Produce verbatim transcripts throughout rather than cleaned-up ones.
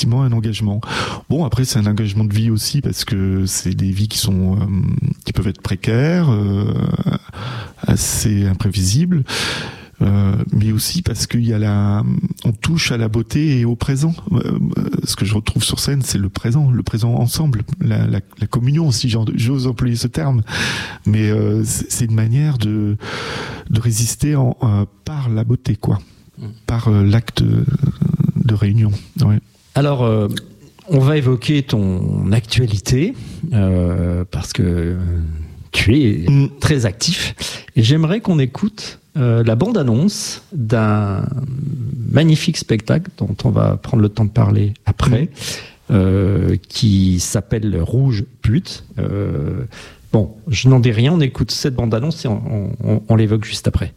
effectivement un engagement. Bon, après c'est un engagement de vie aussi parce que c'est des vies qui sont euh, qui peuvent être précaires, euh, assez imprévisibles. Euh, mais aussi parce qu'il y a la, on touche à la beauté et au présent. Euh, ce que je retrouve sur scène, c'est le présent, le présent ensemble, la, la, la communion, si j'ose employer ce terme. Mais euh, c'est une manière de de résister en, euh, par la beauté, quoi, par euh, l'acte de, de réunion. Ouais. Alors. Euh... On va évoquer ton actualité, euh, parce que tu es mmh. très actif. Et j'aimerais qu'on écoute euh, la bande-annonce d'un magnifique spectacle dont on va prendre le temps de parler après, mmh. euh, qui s'appelle Rouge Pute. Euh, bon, je n'en dis rien, on écoute cette bande-annonce et on, on, on l'évoque juste après.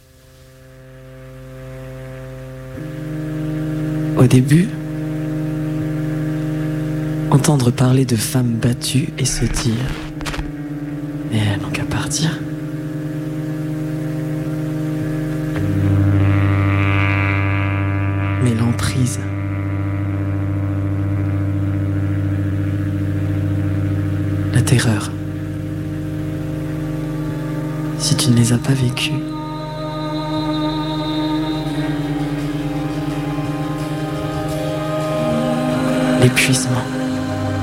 Au début, entendre parler de femmes battues et se dire « Mais elles n'ont qu'à partir ». Mais l'emprise, la terreur, si tu ne les as pas vécues, l'épuisement,